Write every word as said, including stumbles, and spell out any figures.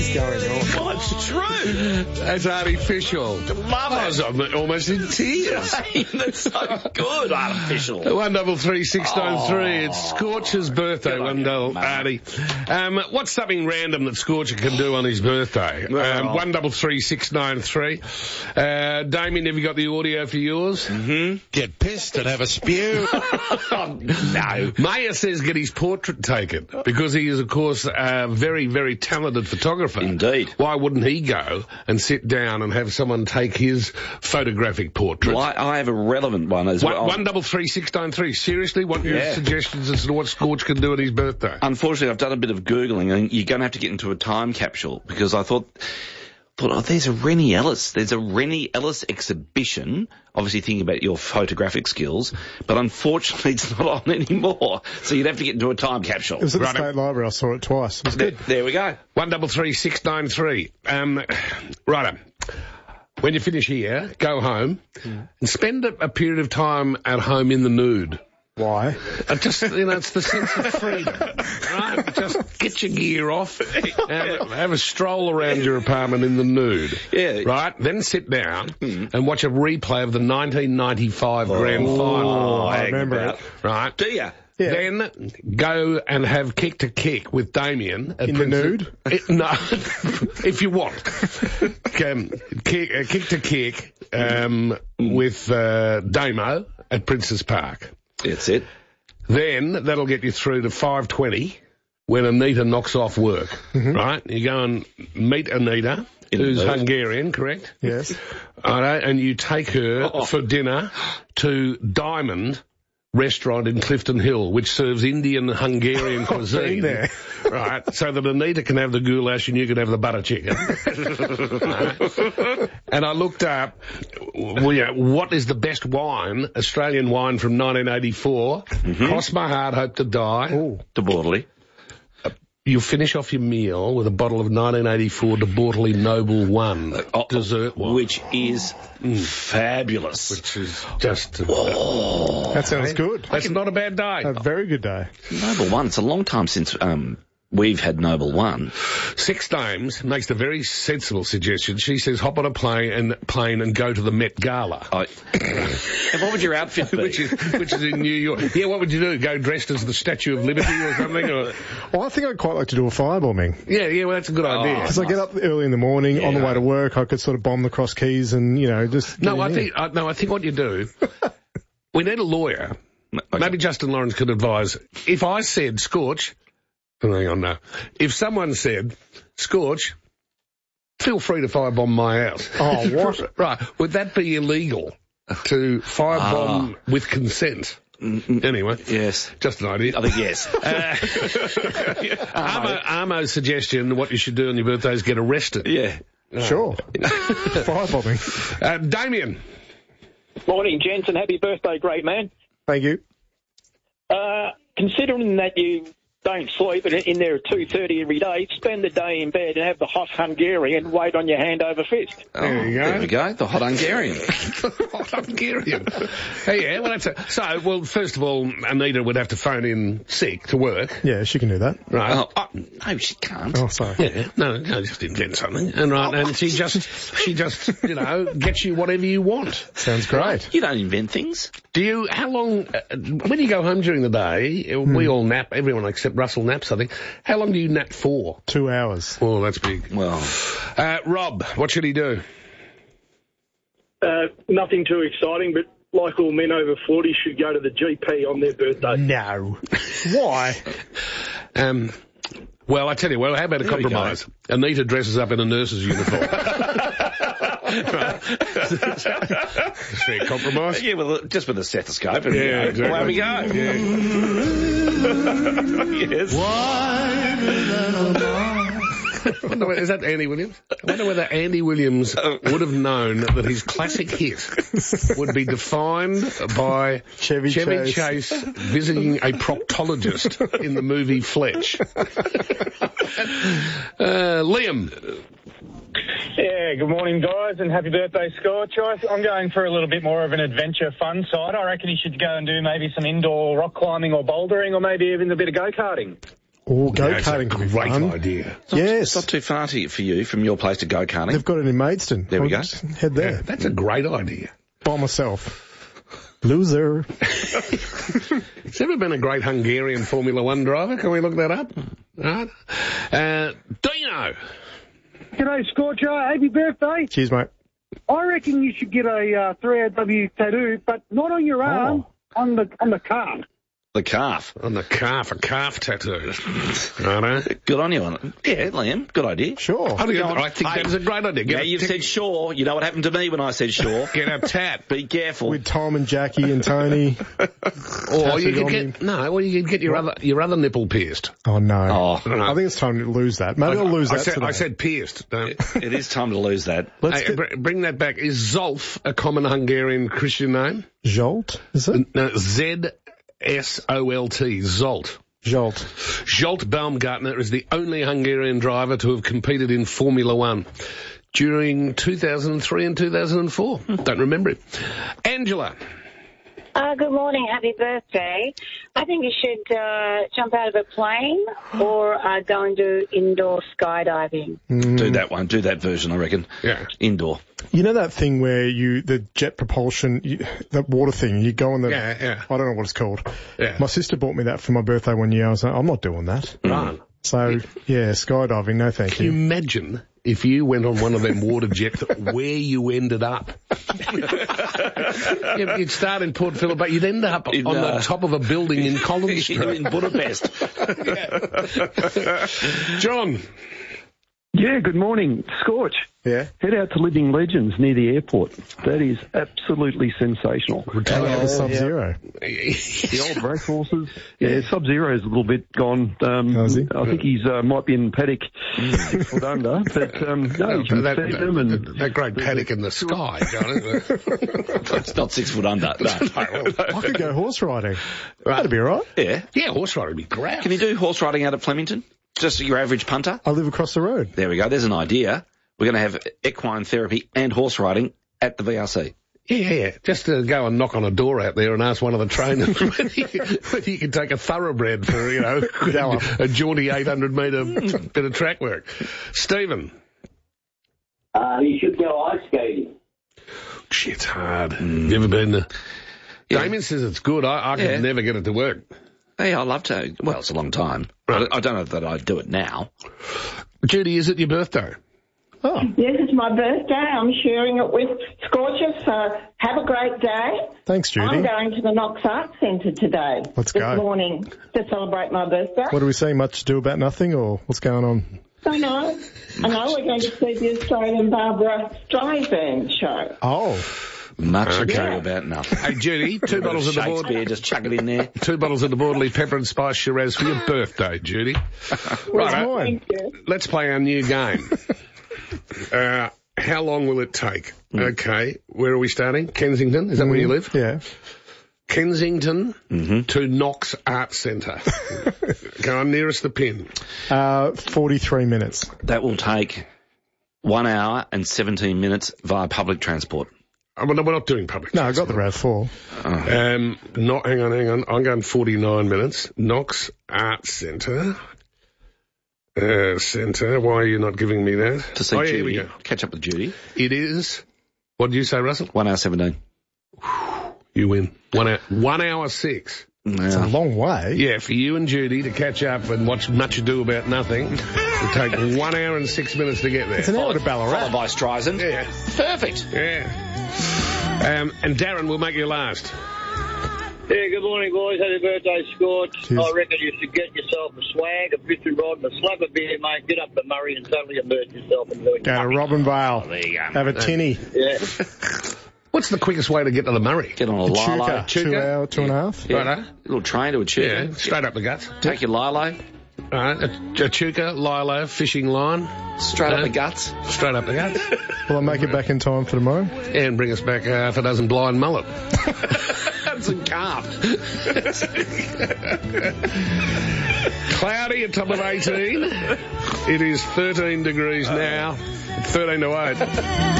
going on? Well, it's true. That's artificial. Love I was almost in tears. That's so good. Artificial. One double three six nine three. It's Scorcher's birthday. One double Artie. Um, what's something random that Scorcher can do on his birthday? Um, one double three six nine three. Uh, Damien, have you got the audio for yours? Mm-hmm. Get pissed and have a spew. Oh, no. Maya says get his portrait taken because he is, of course, a very, very talented photographer. Indeed. Why wouldn't he go and sit down and have someone take his photographic portrait? Well, I, I have a relevant one as One, well. one double three six nine three. Seriously, what are your Yeah. suggestions as to what Scorch can do on his birthday? Unfortunately, I've done a bit of Googling, and you're going to have to get into a time capsule, because I thought, thought, oh, there's a Rennie Ellis. There's a Rennie Ellis exhibition, obviously thinking about your photographic skills, but unfortunately it's not on anymore, so you'd have to get into a time capsule. It was at the Right. State Library. I saw it twice. It was There, good. there we go. One double three six nine three. Um, righto. When you finish here, go home and spend a, a period of time at home in the nude. Why? Uh, just, you know, it's the sense of freedom, right? Just get your gear off, have, have a stroll around your apartment in the nude, Yeah. right? Then sit down and watch a replay of the nineteen ninety-five Grand Final, I remember it. right? Do ya? Yeah. Then go and have kick to kick with Damien. at In the Prince- nude? It- no, if you want. um, kick, uh, kick to kick um, with uh, Damo at Princess Park. That's it. Then that'll get you through to five twenty when Anita knocks off work, right? You go and meet Anita, In who's the mood. Hungarian, correct? Yes. All right, and you take her Oh. for dinner to Diamond Restaurant in Clifton Hill, which serves Indian Hungarian cuisine. been there. Right, so that Anita can have the goulash and you can have the butter chicken. Right. And I looked up, well, you know, what is the best wine, Australian wine from nineteen eighty-four? Cross my heart, hope to die. Ooh. To Borderley. You finish off your meal with a bottle of nineteen eighty-four De Bortoli Noble One Oh, dessert wine. Which is fabulous. Which is just... That sounds good. That's not a bad day. A very good day. Noble One. It's a long time since um, we've had Noble One. Six Dames makes the very sensible suggestion. She says hop on a plane and plane and go to the Met Gala. I, and what would your outfit be? Which is which is in New York. Yeah, what would you do? Go dressed as the Statue of Liberty or something? Or, Well, I think I'd quite like to do a firebombing. yeah, yeah, well, that's a good idea. Because I get up early in the morning, on the way to work, I could sort of bomb the Cross Keys and, you know, just... No, get I in think uh, no, I think what you do. We need a lawyer. Maybe Justin Lawrence could advise. If I said Scorch, oh, hang on, no. If someone said Scorch, feel free to firebomb my house. Oh, what? Right, would that be illegal to firebomb with consent? Anyway, Yes. just an idea. I think yes. Armo, Armo's suggestion, what you should do on your birthday is get arrested. Yeah. Sure. Firebombing. Uh, Damien. Morning, gents, and happy birthday, great man. Thank you. Uh, considering that you don't sleep and in there at two thirty every day, spend the day in bed and have the hot Hungarian wait on your hand over fist. There you go. There we go. The hot Hungarian. Hungarian. Hey, yeah, well, that's a, so, well, first of all, Anita would have to phone in sick to work. Yeah, she can do that. Right. Oh, oh, no, she can't. Oh, sorry. Yeah, no, no, just invent something. And right, and she just, she just, you know, gets you whatever you want. Sounds great. You don't invent things. Do you, how long, uh, when you go home during the day, we all nap, everyone except Russell naps, I think. How long do you nap for? Two hours. Oh, that's big. Well, Uh, Rob, what should he do? Uh, nothing too exciting, but like all men over forty should go to the G P on their birthday. No. Why? Um, well, I tell you, well, how about a There we compromise? Anita dresses up in a nurse's uniform. Right. Fair compromise. yeah, well, just with a stethoscope. And, Yeah, you know, exactly. away we go. yes. I wonder whether- is that Andy Williams? I wonder whether Andy Williams would have known that his classic hit would be defined by Chevy Chase. Chase visiting a proctologist in the movie Fletch. uh, Liam. Yeah, good morning, guys, and happy birthday, Scorch. I- I'm going for a little bit more of an adventure fun side. I reckon you should go and do maybe some indoor rock climbing or bouldering or maybe even a bit of go-karting. Oh, Yeah, it's a go-karting could be great fun. idea. Yes. It's not too far to, for you from your place to go karting. They've got it in Maidstone. There we I'll go. just Head there. Yeah, that's a great idea. By myself. Loser. Has ever been a great Hungarian Formula One driver? Can we look that up? Right. Uh, Dino. G'day, Scorcher. Happy birthday. Cheers, mate. I reckon you should get a uh, three R W tattoo, but not on your arm, on the on the calf. The calf. On the calf, a calf tattoo. Righto. Good on you on it. Yeah, Liam, good idea. Sure. I think, Go on. I think Hey, that is a great idea. Get Now a you've tick- said sure. You know what happened to me when I said sure. get a tat. Be careful. With Tom and Jackie and Tony. Or you tattooed could on get, me. no, or you could get your other, your other nipple pierced. Oh, no. Oh, I think it's time to lose that. Maybe I'll lose I that said, today. I said pierced. Don't. it is time to lose that. Let's Hey, get br- bring that back. Is Zolf a common Hungarian Christian name? Jolt, is it? No, Z S O L T, Zolt. Jolt. Zsolt Baumgartner is the only Hungarian driver to have competed in Formula One during two thousand three and two thousand four. Don't remember it. Angela. Uh, good morning. Happy birthday. I think you should uh, jump out of a plane or uh, go and do indoor skydiving. Do that one. Do that version, I reckon. Yeah. Indoor. You know that thing where you, the jet propulsion, you, that water thing, you go on the, Yeah, yeah. I don't know what it's called. Yeah. My sister bought me that for my birthday one year. I was like, I'm not doing that. Right. So, yeah, skydiving, no thank Can you you. imagine if you went on one of them water jets where you ended up? You'd you'd start in Port Phillip, but you'd end up In, on uh, the top of a building in Collins Street. in Budapest. John. Yeah, good morning. Scorch. Yeah. Head out to Living Legends near the airport. That is absolutely sensational. Oh, yeah, the Sub-Zero. The old racehorses. Yeah, Sub-Zero's a little bit gone. Um, Oh, is he? I think he's uh, might be in paddock six foot under. But um, no, you can that, see them and that, that great paddock in the sky, John, isn't it? It's not six foot under. No. I could go horse riding. That'd be all right. Yeah. Yeah, horse riding would be great. Can you do horse riding out of Flemington? Just your average punter? I live across the road. There we go. There's an idea. We're going to have equine therapy and horse riding at the V R C. Yeah, yeah, yeah. Just to go and knock on a door out there and ask one of the trainers whether you, whether you can take a thoroughbred for, you know, a jaunty eight hundred metre bit of track work. Stephen. Uh, you should go ice skating. Shit's hard. You ever been there? Yeah. Damien says it's good. I, I could Yeah. never get it to work. Hey, I love to. Well, it's a long time. I, I don't know that I'd do it now. Judy, is it your birthday? Oh. Yes, it's my birthday. I'm sharing it with Scorcher, so have a great day. Thanks, Judy. I'm going to the Knox Arts Centre today. Let's this go. morning to celebrate my birthday. What are we saying? Much to do about nothing, or what's going on? I know. I know we're going to see the Australian Barbara Streisand show. Oh. Much Okay. ado about nothing. Hey, Judy, two bottles of the board. Shakespeare, just chuck it in there. Two bottles of the Borderly Pepper and Spice Shiraz for your birthday, Judy. Where's Right, mine? Thank you. let's play our new game. uh, how long will it take? Okay, where are we starting? Kensington? Is that where you live? Yeah. Kensington Mm-hmm. to Knox Arts Centre. Go on, nearest the pin. Uh, forty-three minutes. That will take one hour and seventeen minutes via public transport. Oh, well, no, we're not doing public No, I got the RAV four. Um, not, hang on, hang on. I'm going forty-nine minutes. Knox Arts Centre. Uh, Centre. Why are you not giving me that? To see oh, yeah, Judy. here we go. Catch up with Judy. It is. What did you say, Russell? One hour seventeen. You win. One hour, one hour six. It's a long way. Yeah, for you and Judy to catch up and watch Much Ado About Nothing. It'll take one hour and six minutes to get there. It's an hour to Ballarat. Followed by Streisand. Yeah. Perfect. Yeah. Um, and Darren will make you last. Yeah, good morning, boys. Happy birthday, Scorch. Cheers. I reckon you should get yourself a swag, a fishing rod, and a slab of beer, mate. Get up to Murray and totally immerse yourself in doing Go to Robin Vale. There you go. Have a tinny. Yeah. What's the quickest way to get to the Murray? Get on a Chuka. lilo. Two hour, two and a half. Yeah. Righto. Little train to a Yeah, chuka. straight up the guts. Take your lilo. All right, a, a chuka, lilo, fishing line, Straight up Yeah. the guts. straight up the guts, Will I make it back in time for tomorrow? and bring us back half a dozen blind mullet. That's a calf. Cloudy, a top of eighteen. It is thirteen degrees now, thirteen to eight.